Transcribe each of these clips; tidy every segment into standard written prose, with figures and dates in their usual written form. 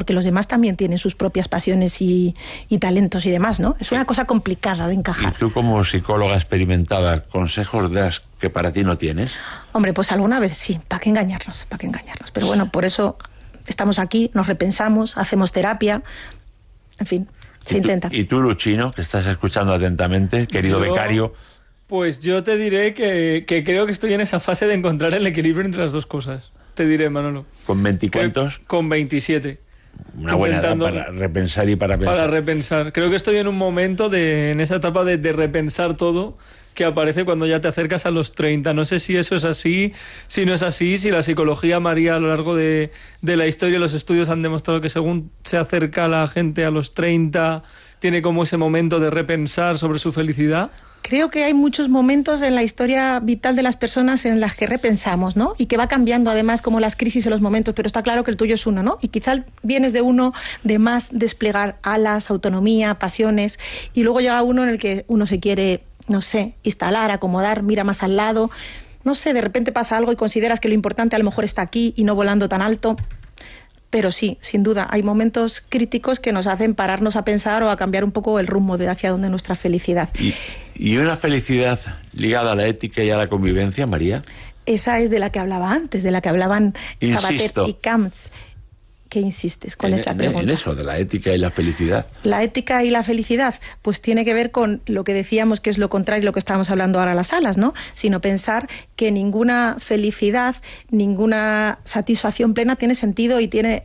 porque los demás también tienen sus propias pasiones y talentos y demás, ¿no? Es una cosa complicada de encajar. ¿Y tú, como psicóloga experimentada, consejos das que para ti no tienes? Hombre, pues alguna vez sí, ¿para qué engañarnos? Pero bueno, por eso estamos aquí, nos repensamos, hacemos terapia, en fin, se intenta. ¿Y tú, Luchino, que estás escuchando atentamente, querido becario? Pues yo te diré que creo que estoy en esa fase de encontrar el equilibrio entre las dos cosas. Te diré, Manolo. ¿Con 20 cuántos? Con 27. Una buena edad para repensar y para pensar. Para repensar. Creo que estoy en un momento en esa etapa de repensar todo, que aparece cuando ya te acercas a los 30. No sé si eso es así, si no es así, si la psicología, María, a lo largo de la historia, los estudios han demostrado que según se acerca la gente a los 30, tiene como ese momento de repensar sobre su felicidad. Creo que hay muchos momentos en la historia vital de las personas en las que repensamos, ¿no? Y que va cambiando además como las crisis y los momentos, pero está claro que el tuyo es uno, ¿no? Y quizá vienes de uno de más desplegar alas, autonomía, pasiones, y luego llega uno en el que uno se quiere, no sé, instalar, acomodar, mira más al lado, no sé, de repente pasa algo y consideras que lo importante a lo mejor está aquí y no volando tan alto. Pero sí, sin duda, hay momentos críticos que nos hacen pararnos a pensar o a cambiar un poco el rumbo de hacia dónde nuestra felicidad. ¿Y una felicidad ligada a la ética y a la convivencia, María? Esa es de la que hablaba antes, de la que hablaban Sabater y Camps. ¿Qué insistes? ¿Cuál es la pregunta? En eso, de la ética y la felicidad. La ética y la felicidad, pues tiene que ver con lo que decíamos que es lo contrario a lo que estábamos hablando ahora en las salas, ¿no? Sino pensar que ninguna felicidad, ninguna satisfacción plena tiene sentido y tiene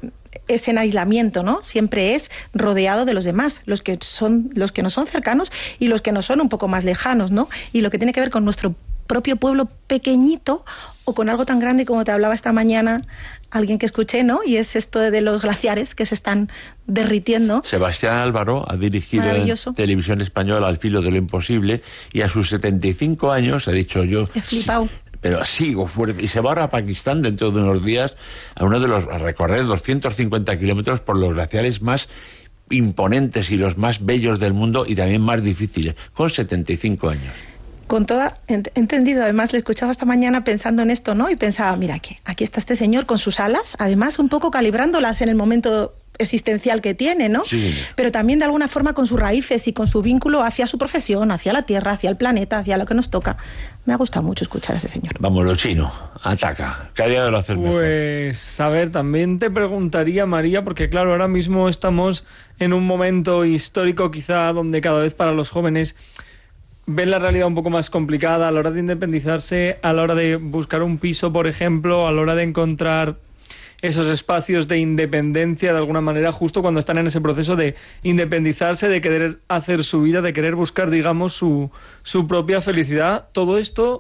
es en aislamiento, ¿no? Siempre es rodeado de los demás, los que nos son cercanos y los que nos son un poco más lejanos, ¿no? Y lo que tiene que ver con nuestro propio pueblo pequeñito o con algo tan grande como te hablaba esta mañana alguien que escuché, ¿no? Y es esto de los glaciares que se están derritiendo. Sebastián Álvaro ha dirigido en Televisión Española Al filo de lo imposible y a sus 75 años ha dicho yo... He flipado. Pero sigo fuerte. Y se va ahora a Pakistán dentro de unos días a recorrer 250 kilómetros por los glaciares más imponentes y los más bellos del mundo y también más difíciles, con 75 años. Con toda entendido, además le escuchaba esta mañana pensando en esto, ¿no? Y pensaba, mira, aquí está este señor con sus alas, además un poco calibrándolas en el momento existencial que tiene, ¿no? Sí. Pero también de alguna forma con sus raíces y con su vínculo hacia su profesión, hacia la tierra, hacia el planeta, hacia lo que nos toca. Me ha gustado mucho escuchar a ese señor. Vamos, Luchino, ataca. Cada día lo haces mejor. Pues, a ver, también te preguntaría, María, porque claro, ahora mismo estamos en un momento histórico quizá donde cada vez para los jóvenes ven la realidad un poco más complicada a la hora de independizarse, a la hora de buscar un piso, por ejemplo, a la hora de encontrar esos espacios de independencia de alguna manera, justo cuando están en ese proceso de independizarse, de querer hacer su vida, de querer buscar, digamos, su propia felicidad. Todo esto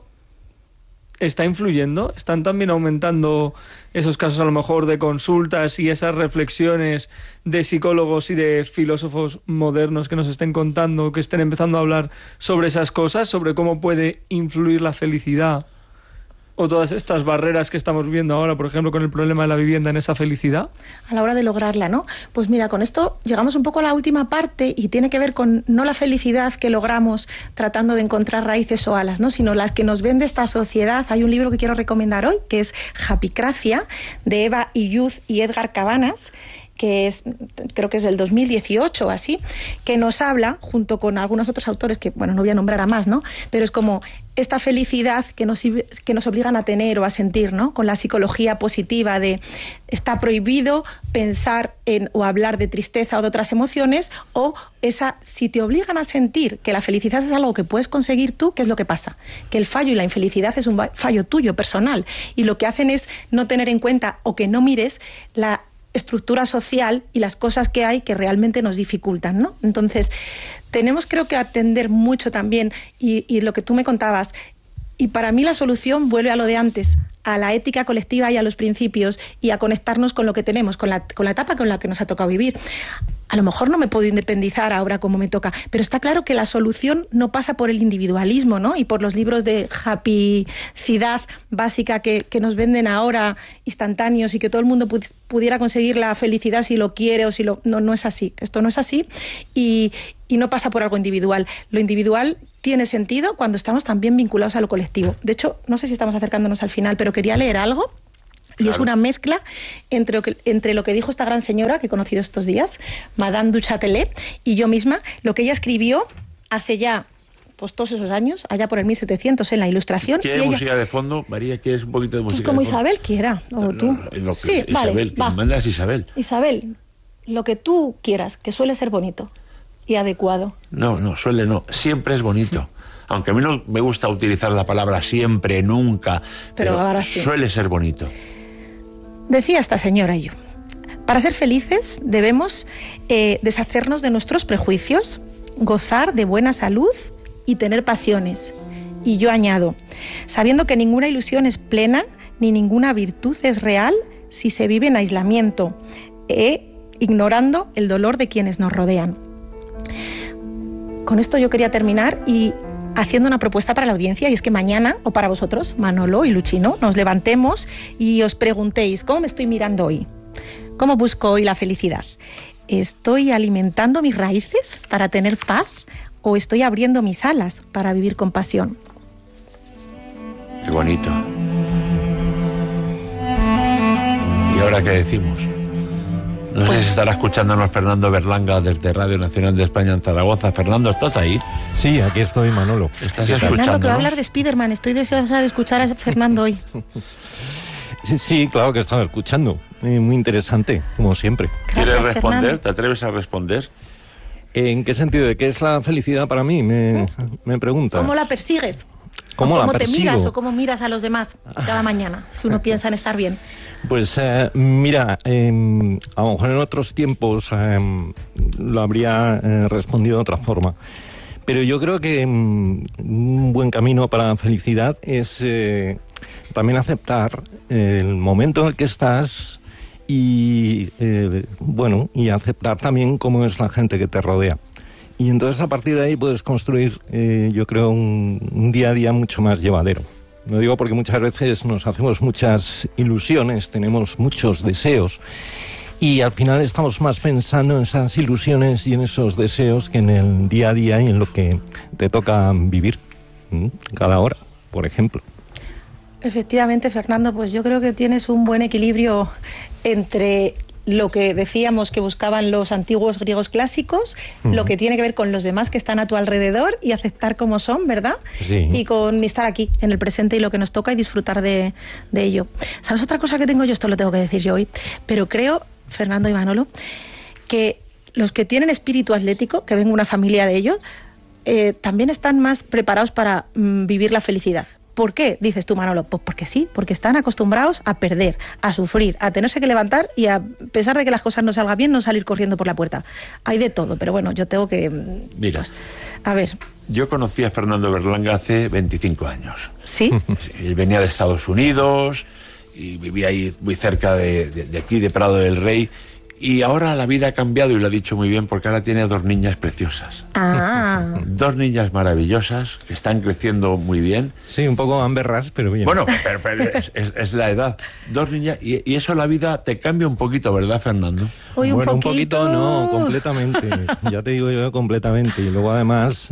está influyendo, están también aumentando esos casos a lo mejor de consultas y esas reflexiones de psicólogos y de filósofos modernos que nos estén contando, que estén empezando a hablar sobre esas cosas, sobre cómo puede influir la felicidad o todas estas barreras que estamos viendo ahora, por ejemplo, con el problema de la vivienda en esa felicidad. A la hora de lograrla, ¿no? Pues mira, con esto llegamos un poco a la última parte y tiene que ver con no la felicidad que logramos tratando de encontrar raíces o alas, ¿no? Sino las que nos vende esta sociedad. Hay un libro que quiero recomendar hoy, que es Happycracia, de Eva Illouz y Edgar Cabanas, que es, creo que es del 2018 o así, que nos habla, junto con algunos otros autores que, bueno, no voy a nombrar a más, ¿no? Pero es como esta felicidad que nos obligan a tener o a sentir, ¿no? Con la psicología positiva de está prohibido pensar en o hablar de tristeza o de otras emociones, o si te obligan a sentir que la felicidad es algo que puedes conseguir tú, ¿qué es lo que pasa? Que el fallo y la infelicidad es un fallo tuyo, personal, y lo que hacen es no tener en cuenta o que no mires la estructura social y las cosas que hay que realmente nos dificultan, ¿no? Entonces, tenemos creo que atender mucho también, y lo que tú me contabas, y para mí la solución vuelve a lo de antes, a la ética colectiva y a los principios, y a conectarnos con lo que tenemos, con la etapa con la que nos ha tocado vivir. A lo mejor no me puedo independizar ahora como me toca, pero está claro que la solución no pasa por el individualismo, ¿no? Y por los libros de happycidad básica que nos venden ahora, instantáneos, y que todo el mundo pudiera conseguir la felicidad si lo quiere o si lo... No es así. Esto no es así y no pasa por algo individual. Lo individual tiene sentido cuando estamos también vinculados a lo colectivo. De hecho, no sé si estamos acercándonos al final, pero quería leer algo Y Claro. es una mezcla entre lo que dijo esta gran señora que he conocido estos días, Madame du Châtelet, y yo misma, lo que ella escribió hace ya pues todos esos años, allá por el 1700 en la Ilustración. ¿Quieres y ella, música de fondo? María, ¿quieres un poquito de música pues como de fondo? Isabel quiera, o tú. Lo que, Sí, Isabel, vale, que va. mandas Isabel. Isabel, lo que tú quieras, que suele ser bonito y adecuado. No, siempre es bonito. Aunque a mí no me gusta utilizar la palabra siempre, nunca, Pero ahora sí. suele ser bonito. Decía esta señora y yo, para ser felices debemos deshacernos de nuestros prejuicios, gozar de buena salud y tener pasiones. Y yo añado, sabiendo que ninguna ilusión es plena ni ninguna virtud es real si se vive en aislamiento, ignorando el dolor de quienes nos rodean. Con esto yo quería terminar y haciendo una propuesta para la audiencia, y es que mañana, o para vosotros, Manolo y Luchino, nos levantemos y os preguntéis, ¿cómo me estoy mirando hoy? ¿Cómo busco hoy la felicidad? ¿Estoy alimentando mis raíces para tener paz o estoy abriendo mis alas para vivir con pasión? Qué bonito. ¿Y ahora qué decimos? No sé si estará escuchándonos Fernando Berlanga desde Radio Nacional de España en Zaragoza. Fernando, ¿estás ahí? Sí, aquí estoy, Manolo. ¿Estás Fernando, que va a escuchándonos? hablar de Spiderman. Estoy deseosa de escuchar a Fernando hoy. Sí, claro que estaba escuchando. Muy interesante, como siempre. ¿Quieres Gracias, responder? Fernando. ¿Te atreves a responder? ¿En qué sentido? ¿De qué es la felicidad para mí? Me preguntas. ¿Cómo la persigues? ¿Cómo ¿O la cómo te persigo? miras o cómo miras a los demás cada mañana, si uno piensa en estar bien? Pues mira, a lo mejor en otros tiempos lo habría respondido de otra forma. Pero yo creo que un buen camino para la felicidad es también aceptar el momento en el que estás y, y aceptar también cómo es la gente que te rodea. Y entonces a partir de ahí puedes construir, yo creo, un día a día mucho más llevadero. Lo digo porque muchas veces nos hacemos muchas ilusiones, tenemos muchos deseos y al final estamos más pensando en esas ilusiones y en esos deseos que en el día a día y en lo que te toca vivir cada hora, por ejemplo. Efectivamente, Fernando, pues yo creo que tienes un buen equilibrio entre lo que decíamos que buscaban los antiguos griegos clásicos, lo que tiene que ver con los demás que están a tu alrededor y aceptar cómo son, ¿verdad? Sí. Y con estar aquí, en el presente y lo que nos toca y disfrutar de ello. ¿Sabes otra cosa que tengo yo? Esto lo tengo que decir yo hoy. Pero creo, Fernando y Manolo, que los que tienen espíritu atlético, que vengo de una familia de ellos, también están más preparados para vivir la felicidad. ¿Por qué? Dices tú, Manolo. Pues porque sí, porque están acostumbrados a perder, a sufrir, a tenerse que levantar y a pesar de que las cosas no salgan bien, no salir corriendo por la puerta. Hay de todo, pero bueno, yo tengo que... Mira, pues, a ver, yo conocí a Fernando Berlanga hace 25 años. ¿sí? Él venía de Estados Unidos y vivía ahí muy cerca de aquí, de Prado del Rey. Y ahora la vida ha cambiado y lo ha dicho muy bien porque ahora tiene 2 niñas preciosas. Ah, 2 niñas maravillosas que están creciendo muy bien. Sí, un poco amberras, pero bien. Bueno, pero es la edad. 2 niñas y eso la vida te cambia un poquito, ¿verdad, Fernando? hoy bueno, un poquito... no, completamente. Ya te digo yo, completamente. Y luego además...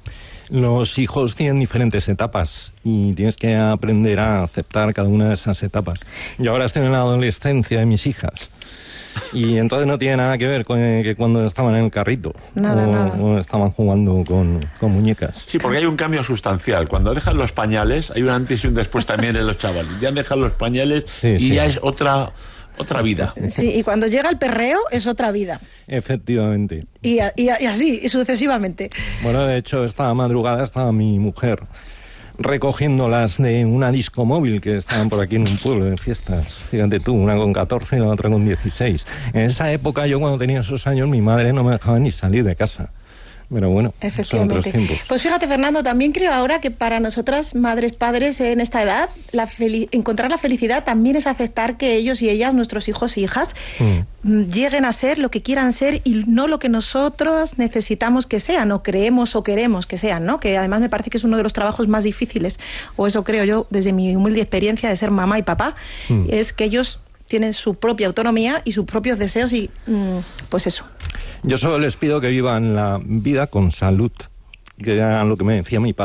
los hijos tienen diferentes etapas y tienes que aprender a aceptar cada una de esas etapas. Yo ahora estoy en la adolescencia de mis hijas y entonces no tiene nada que ver con que cuando estaban en el carrito Nada. o estaban jugando con muñecas. Sí, porque hay un cambio sustancial. Cuando dejan los pañales, hay un antes y un después también en los chavales. Ya han dejado los pañales Sí, y sí. ya es otra vida. Sí, y cuando llega el perreo es otra vida. Efectivamente. Y así, y sucesivamente. Bueno, de hecho, esta madrugada estaba mi mujer recogiéndolas de una disco móvil que estaban por aquí en un pueblo de fiestas. Fíjate tú, una con 14 y la otra con 16. En esa época, yo cuando tenía esos años, mi madre no me dejaba ni salir de casa. Pero bueno, son otros Efectivamente. tiempos. Pues fíjate, Fernando, también creo ahora que para nosotras, madres, padres, en esta edad, encontrar la felicidad también es aceptar que ellos y ellas, nuestros hijos e hijas, lleguen a ser lo que quieran ser y no lo que nosotros necesitamos que sean, o creemos o queremos que sean, ¿no? Que además me parece que es uno de los trabajos más difíciles, o eso creo yo, desde mi humilde experiencia de ser mamá y papá, es que ellos tienen su propia autonomía y sus propios deseos y pues eso. Yo solo les pido que vivan la vida con salud, que era lo que me decía mi padre.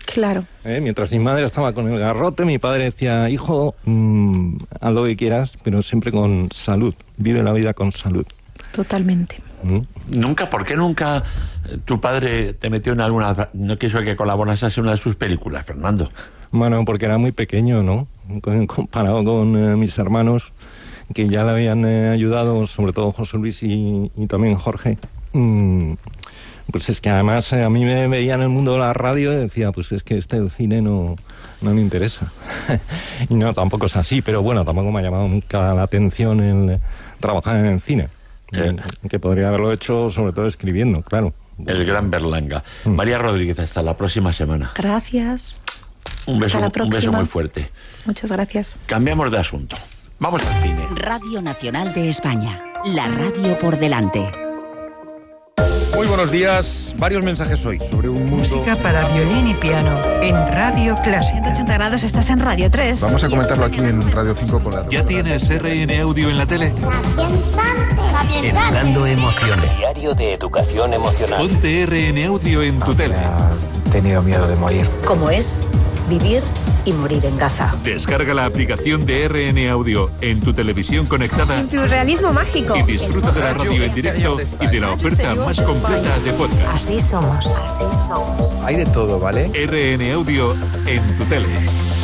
Claro. Mientras mi madre estaba con el garrote, mi padre decía, hijo, haz lo que quieras, pero siempre con salud. Vive la vida con salud. Totalmente. ¿Por qué nunca tu padre te metió en alguna... no quiso que colaborase en una de sus películas, Fernando? Bueno, porque era muy pequeño, ¿no? Comparado con mis hermanos, que ya le habían ayudado, sobre todo José Luis y también Jorge. Pues es que además a mí me veía en el mundo de la radio y decía, pues es que el cine no me interesa. Y no, tampoco es así, pero bueno, tampoco me ha llamado nunca la atención el trabajar en el cine. Que podría haberlo hecho sobre todo escribiendo, claro. El gran Berlanga. María Rodríguez, hasta la próxima semana. Gracias. Un beso muy fuerte. Muchas gracias. Cambiamos de asunto. Vamos al cine. Radio Nacional de España. La radio por delante. Muy buenos días. Varios mensajes hoy sobre un mundo... Música para violín y piano en Radio Clásica. 180 grados, estás en Radio 3. Vamos a comentarlo aquí en Radio 5 con la... ¿Ya tienes RN Audio en la tele? Educando emociones. Diario de educación emocional. Ponte RN Audio en tu tele. He tenido miedo de morir. ¿Cómo es vivir y morir en Gaza? Descarga la aplicación de RN Audio en tu televisión conectada. En tu realismo mágico. Y disfruta de la radio en directo y de la oferta más completa de podcast. Así somos. Hay de todo, ¿vale? RN Audio en tu tele.